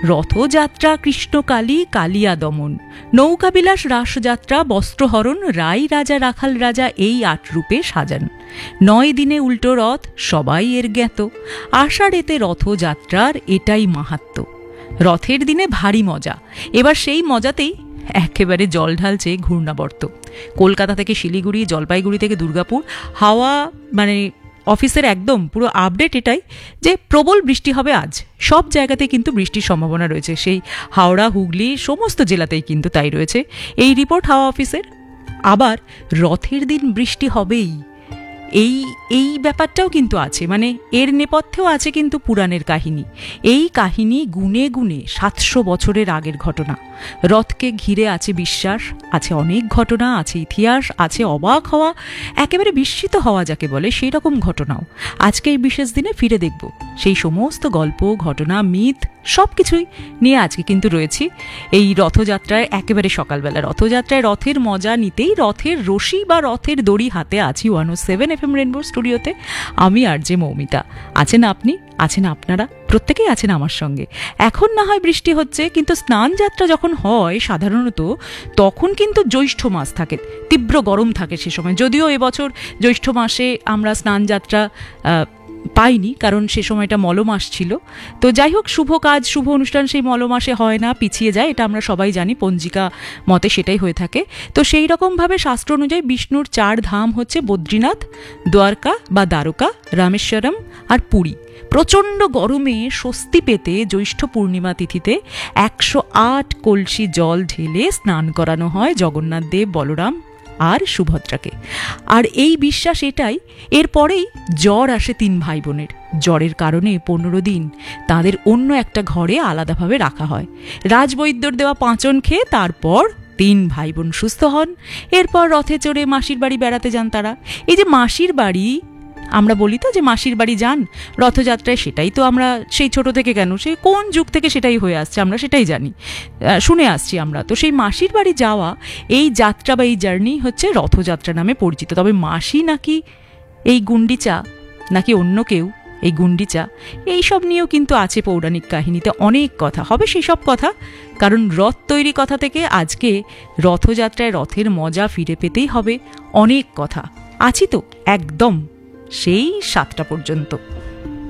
রথযাত্রা কৃষ্ণকালী কালিয়া দমন, নৌকাবিলাস রাসযাত্রা বস্ত্রহরণ, রাই রাজা রাখাল রাজা এই ৮ রূপে সাজান। ৯ দিনে উল্টো রথ সবাই এর জ্ঞাত, আষাঢ়েতে রথযাত্রার এটাই মাহাত্ম্য। রথের দিনে ভারী মজা, এবার সেই মজাতেই একেবারে জল ঢালছে ঘূর্ণাবর্ত। কলকাতা থেকে শিলিগুড়ি, জলপাইগুড়ি থেকে দুর্গাপুর, হাওয়া মানে অফিসের একদম পুরো আপডেট এটাই যে প্রবল বৃষ্টি হবে আজ। সব জায়গাতে কিন্তু বৃষ্টির সম্ভাবনা রয়েছে, সেই হাওড়া হুগলি সমস্ত জেলাতেই কিন্তু তাই রয়েছে এই রিপোর্ট হাওয়া অফিসের। আবার রথের দিন বৃষ্টি হবেই, এই ব্যাপারটাও কিন্তু আছে, মানে এর নেপথ্যেও আছে কিন্তু পুরাণের কাহিনী। এই কাহিনী গুনে গুনে ৭০০ বছরের আগের ঘটনা। রথকে ঘিরে আছে বিশ্বাস, আছে অনেক ঘটনা, আছে ইতিহাস, আছে অবাক হওয়া, একেবারে বিস্মিত হওয়া যাকে বলে সেই রকম ঘটনাও। আজকে এই বিশেষ দিনে ফিরে দেখব সেই সমস্ত গল্প, ঘটনা, মিথ সব কিছুই নিয়ে আজকে কিন্তু রয়েছি এই রথযাত্রায়। একেবারে সকালবেলা রথযাত্রায় রথের মজা নিতেই রথের রশি বা রথের দড়ি হাতে আছি 107 FM রেনবো স্টুডিওতে। আমি আরজে মৌমিতা, আছেন আপনি, আছেন আপনারা, প্রত্যেকেই আছেন আমার সঙ্গে। এখন না হয় বৃষ্টি হচ্ছে, কিন্তু স্নান যাত্রা যখন হয় সাধারণত তখন কিন্তু জ্যৈষ্ঠ মাস থাকে, তীব্র গরম থাকে সে সময়। যদিও এবছর জ্যৈষ্ঠ মাসে আমরা স্নান যাত্রা পাইনি, কারণ সে সময়টা মলমাস ছিল। তো যাই হোক, শুভ কাজ শুভ অনুষ্ঠান সেই মলমাসে হয় না, পিছিয়ে যায়, এটা আমরা সবাই জানি, পঞ্জিকা মতে সেটাই হয়ে থাকে। তো সেই রকমভাবে শাস্ত্র অনুযায়ী বিষ্ণুর ৪ ধাম হচ্ছে বদ্রীনাথ, দ্বারকা বা দ্বারকা, রামেশ্বরম আর পুরী। প্রচণ্ড গরমে স্বস্তি পেতে জ্যৈষ্ঠ পূর্ণিমা তিথিতে ১০৮ কলসি জল ঢেলে স্নান করানো হয় জগন্নাথ দেব, বলরাম আর সুভদ্রাকে। আর এই বিশ্বাস এটাই, এরপরেই জ্বর আসে ৩ ভাই বোনের। জ্বরের কারণে ১৫ দিন তাদের অন্য একটা ঘরে আলাদাভাবে রাখা হয়। রাজবৈদ্যর দেওয়া পাঁচন খেয়ে তারপর ৩ ভাই বোন সুস্থ হন। এরপর রথে চড়ে মাসির বাড়ি বেড়াতে যান তারা। এই যে মাসির বাড়ি, আমরা বলি তো যে মাসির বাড়ি যান রথযাত্রায়, সেটাই তো আমরা সেই ছোট থেকে, কেন সে কোন যুগ থেকে সেটাই হয়ে আসছে, আমরা সেটাই জানি, শুনে আসছি আমরা। তো সেই মাসির বাড়ি যাওয়া এই যাত্রা বা এই জার্নি হচ্ছে রথযাত্রা নামে পরিচিত। তবে মাসি নাকি এই গুন্ডিচা, নাকি অন্য কেউ এই গুন্ডিচা, এইসব নিয়েও কিন্তু আছে পৌরাণিক কাহিনীতে অনেক কথা হবে, সেই সব কথা। কারণ রথ তৈরি কথা থেকে আজকে রথযাত্রায় রথের মজা ফিরে পেতেই হবে অনেক কথা। আছি তো একদম সেই 7টা পর্যন্ত।